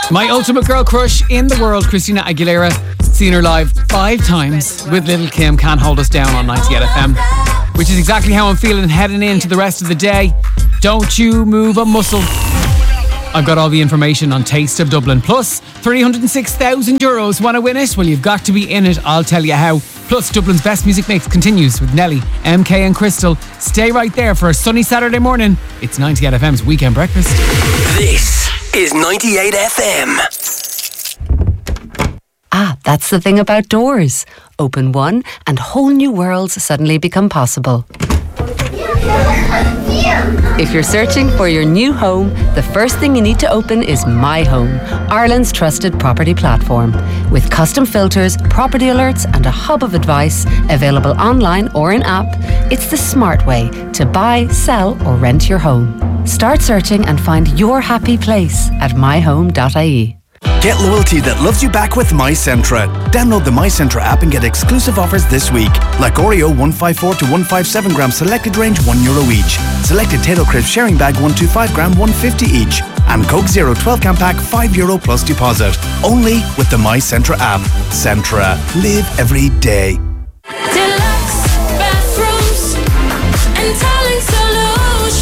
My ultimate girl crush in the world, Christina Aguilera. Seen her live 5 times with Little Kim. Can't hold us down on 98 FM. Which is exactly how I'm feeling heading into the rest of the day. Don't you move a muscle. I've got all the information on Taste of Dublin. Plus, €306,000. Want to win it? Well, you've got to be in it. I'll tell you how. Plus, Dublin's best music mix continues with Nelly, MK and Crystal. Stay right there for a sunny Saturday morning. It's 98 FM's Weekend Breakfast. This is 98 FM. Ah, that's the thing about doors. Open one and whole new worlds suddenly become possible. If you're searching for your new home, the first thing you need to open is My Home, Ireland's trusted property platform. With custom filters, property alerts and a hub of advice available online or in app, it's the smart way to buy, sell or rent your home. Start searching and find your happy place at myhome.ie. Get loyalty that loves you back with MyCentra. Download the MyCentra app and get exclusive offers this week. Like Oreo 154 to 157 gram selected range €1 each. Selected Tato Crisp sharing bag 125 gram $1.50 each. And Coke Zero 12 can pack €5 plus deposit. Only with the MyCentra app. Centra. Live every day. Deluxe bathrooms and tiling solutions.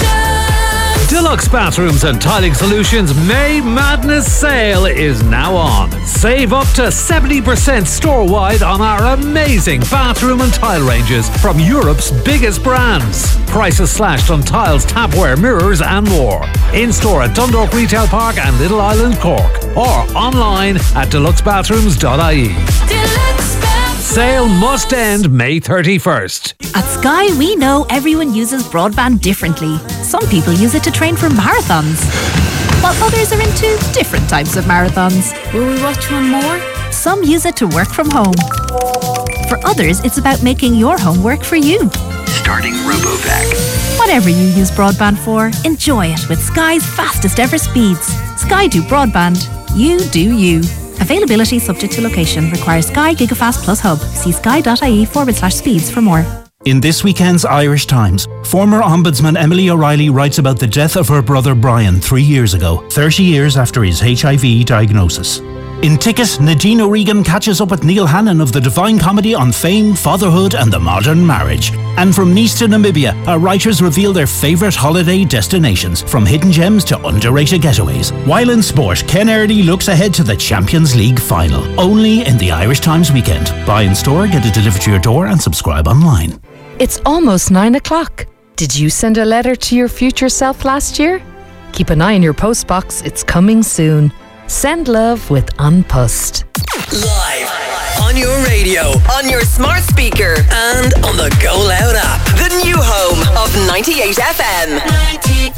Deluxe Bathrooms and Tiling Solutions May Madness Sale is now on. Save up to 70% store-wide on our amazing bathroom and tile ranges from Europe's biggest brands. Prices slashed on tiles, tapware, mirrors and more. In-store at Dundalk Retail Park and Little Island, Cork. Or online at deluxebathrooms.ie. Deluxe Sale must end May 31st. At Sky, we know everyone uses broadband differently. Some people use it to train for marathons, while others are into different types of marathons. Will we watch one more? Some use it to work from home. For others, it's about making your home work for you. Starting RoboVac. Whatever you use broadband for, enjoy it with Sky's fastest ever speeds. Sky do broadband. You do you. Availability subject to location. Requires Sky Gigafast Plus Hub. See sky.ie/speeds for more. In this weekend's Irish Times, former Ombudsman Emily O'Reilly writes about the death of her brother Brian 3 years ago, 30 years after his HIV diagnosis. In Ticket, Nadine O'Regan catches up with Neil Hannon of the Divine Comedy on fame, fatherhood and the modern marriage. And from Nice to Namibia, our writers reveal their favourite holiday destinations, from hidden gems to underrated getaways. While in sport, Ken Early looks ahead to the Champions League final, only in the Irish Times weekend. Buy in store, get it delivered to your door and subscribe online. It's almost 9 o'clock. Did you send a letter to your future self last year? Keep an eye on your postbox, it's coming soon. Send love with Unpussed. Live on your radio, on your smart speaker, and on the Go Loud app. The new home of 98 FM. 98.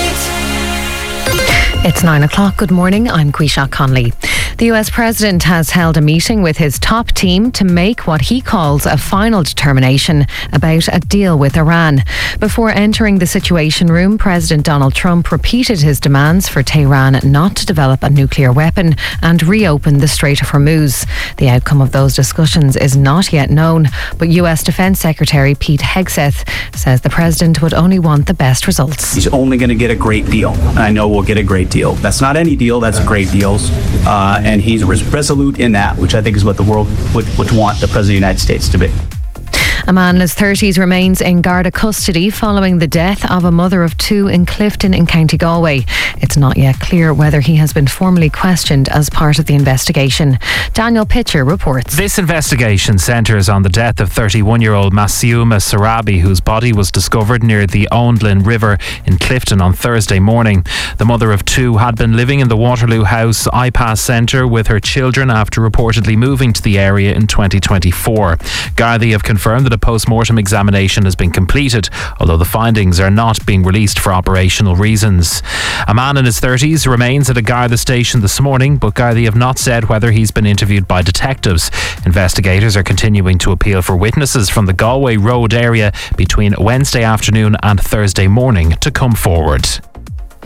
It's 9 o'clock. Good morning. I'm Quisha Conley. The US President has held a meeting with his top team to make what he calls a final determination about a deal with Iran. Before entering the Situation Room, President Donald Trump repeated his demands for Tehran not to develop a nuclear weapon and reopen the Strait of Hormuz. The outcome of those discussions is not yet known, but US Defense Secretary Pete Hegseth says the President would only want the best results. He's only going to get a great deal. I know we'll get a great deal. That's not any deal, that's great deals. And he's resolute in that, which I think is what the world would want the President of the United States to be. A man in his 30s remains in Garda custody following the death of a mother of 2 in Clifton in County Galway. It's not yet clear whether he has been formally questioned as part of the investigation. Daniel Pitcher reports. This investigation centres on the death of 31-year-old Masiuma Sarabi, whose body was discovered near the Oundlin River in Clifton on Thursday morning. The mother of 2 had been living in the Waterloo House iPass Centre with her children after reportedly moving to the area in 2024. Gardaí have confirmed that a post-mortem examination has been completed, although the findings are not being released for operational reasons. A man in his 30s remains at a Garda station this morning, but Gardaí have not said whether he's been interviewed by detectives. Investigators are continuing to appeal for witnesses from the Galway Road area between Wednesday afternoon and Thursday morning to come forward.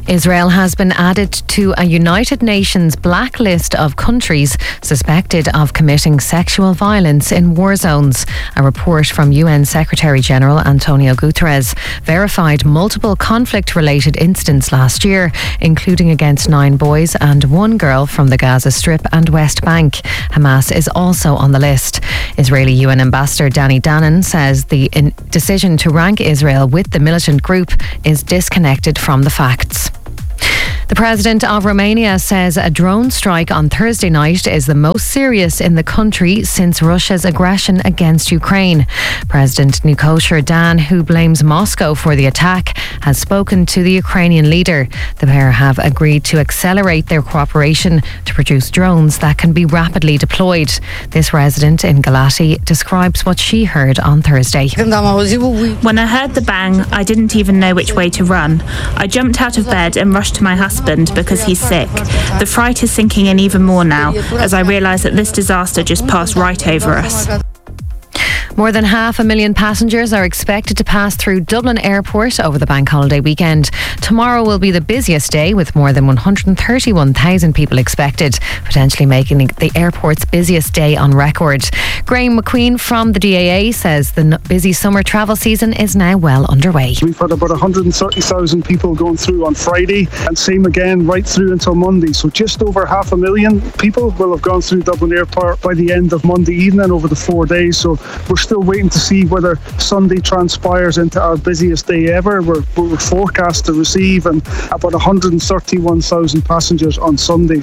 Israel has been added to a United Nations blacklist of countries suspected of committing sexual violence in war zones. A report from UN Secretary-General Antonio Guterres verified multiple conflict-related incidents last year, including against 9 boys and 1 girl from the Gaza Strip and West Bank. Hamas is also on the list. Israeli UN Ambassador Danny Danon says the decision to rank Israel with the militant group is disconnected from the facts. The President of Romania says a drone strike on Thursday night is the most serious in the country since Russia's aggression against Ukraine. President Nicolae Dan, who blames Moscow for the attack, has spoken to the Ukrainian leader. The pair have agreed to accelerate their cooperation to produce drones that can be rapidly deployed. This resident in Galati describes what she heard on Thursday. When I heard the bang, I didn't even know which way to run. I jumped out of bed and rushed to my husband because he's sick. The fright is sinking in even more now as I realise that this disaster just passed right over us. More than 500,000 passengers are expected to pass through Dublin Airport over the bank holiday weekend. Tomorrow will be the busiest day with more than 131,000 people expected, potentially making the airport's busiest day on record. Graham McQueen from the DAA says the busy summer travel season is now well underway. We've had about 130,000 people going through on Friday and same again right through until Monday. So just over 500,000 people will have gone through Dublin Airport by the end of Monday evening over the 4 days. So we're still waiting to see whether Sunday transpires into our busiest day ever. We're forecast to receive about 131,000 passengers on Sunday.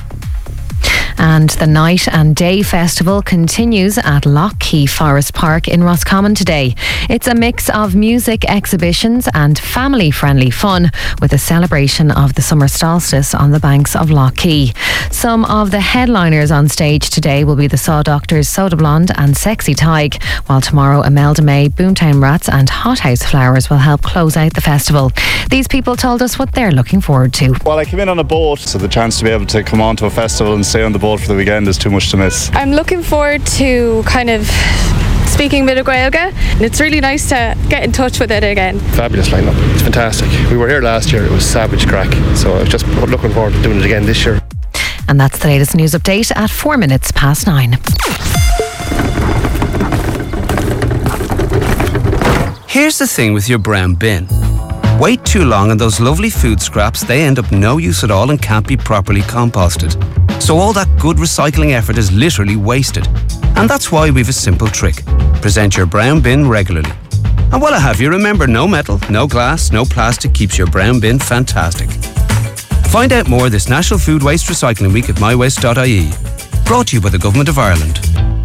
And the Night and Day Festival continues at Lough Key Forest Park in Roscommon today. It's a mix of music, exhibitions and family-friendly fun with a celebration of the summer solstice on the banks of Lough Key. Some of the headliners on stage today will be the Saw Doctors, Soda Blonde and Sexy Tig, while tomorrow Imelda May, Boomtown Rats and Hothouse Flowers will help close out the festival. These people told us what they're looking forward to. Well, I came in on a boat, so the chance to be able to come on to a festival and stay on the boat for the weekend is too much to miss. I'm looking forward to kind of speaking a bit of Gaeilge, and it's really nice to get in touch with it again. Fabulous lineup, it's fantastic. We were here last year, it was savage crack, so I was just looking forward to doing it again this year. And that's the latest news update at 9:04. Here's the thing with your brown bin. Wait too long and those lovely food scraps, they end up no use at all and can't be properly composted. So all that good recycling effort is literally wasted. And that's why we've a simple trick. Present your brown bin regularly. And while I have you, remember, no metal, no glass, no plastic keeps your brown bin fantastic. Find out more this National Food Waste Recycling Week at mywaste.ie. Brought to you by the Government of Ireland.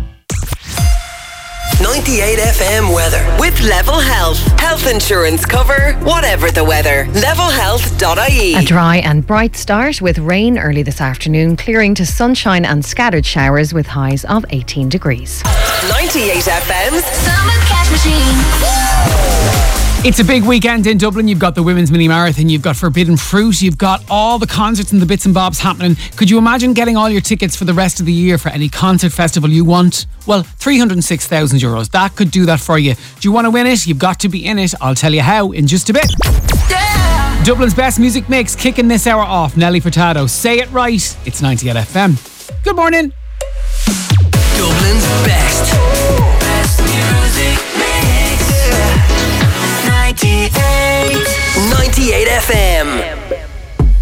98 FM weather with Level Health. Health insurance cover, whatever the weather. Levelhealth.ie. A dry and bright start with rain early this afternoon, clearing to sunshine and scattered showers with highs of 18 degrees. 98 FM's Summer Cash Machine. It's a big weekend in Dublin. You've got the Women's Mini Marathon, you've got Forbidden Fruit, you've got all the concerts and the bits and bobs happening. Could you imagine getting all your tickets for the rest of the year for any concert festival you want? Well, €306,000. That could do that for you. Do you want to win it? You've got to be in it. I'll tell you how in just a bit. Yeah. Dublin's best music mix kicking this hour off. Nelly Furtado, Say It Right. It's 98 FM. Good morning. Dublin's best music mix. 98 FM.